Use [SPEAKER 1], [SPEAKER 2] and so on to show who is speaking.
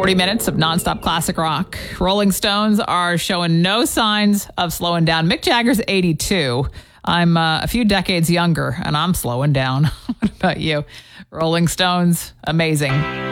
[SPEAKER 1] 40 minutes of nonstop classic rock. Rolling Stones are showing no signs of slowing down. Mick Jagger's 82. I'm a few decades younger, and I'm slowing down. What about you? Rolling Stones, amazing.